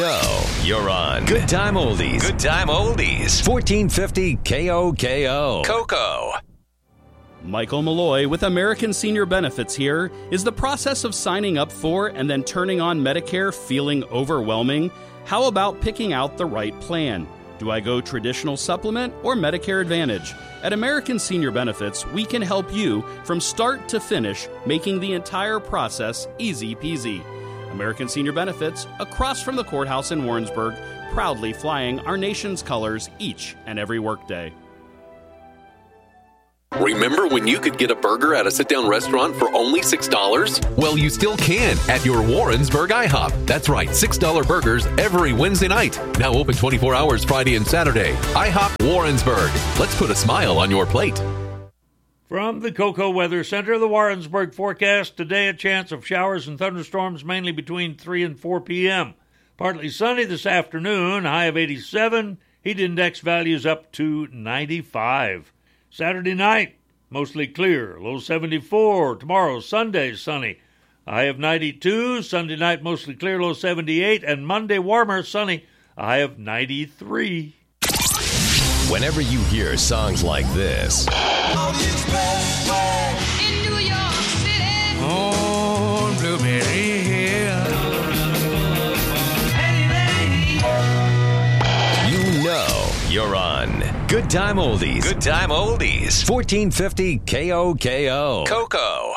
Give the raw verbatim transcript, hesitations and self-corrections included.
know you're on Good Time Oldies. Good Time Oldies. fourteen fifty K O K O. Cocoa. Michael Malloy with American Senior Benefits here. Is the process of signing up for and then turning on Medicare feeling overwhelming? How about picking out the right plan? Do I go traditional supplement or Medicare Advantage? At American Senior Benefits, we can help you from start to finish, making the entire process easy peasy. American Senior Benefits, across from the courthouse in Warrensburg, proudly flying our nation's colors each and every workday. Remember when you could get a burger at a sit-down restaurant for only six dollars? Well, you still can at your Warrensburg IHOP. That's right, six dollar burgers every Wednesday night. Now open twenty-four hours Friday and Saturday. IHOP Warrensburg. Let's put a smile on your plate. From the Cocoa Weather Center, the Warrensburg forecast. Today, a chance of showers and thunderstorms mainly between three and four p.m. Partly sunny this afternoon, high of eighty-seven. Heat index values up to ninety-five. Saturday night, mostly clear, low seventy-four. Tomorrow, Sunday, sunny, high of ninety-two. Sunday night, mostly clear, low seventy-eight. And Monday, warmer, sunny, high of ninety-three. Whenever you hear songs like this, On the expressway in New York City, on Blueberry Hill, you know you're on Good Time Oldies. Good Time Oldies. fourteen fifty K O K O. Cocoa.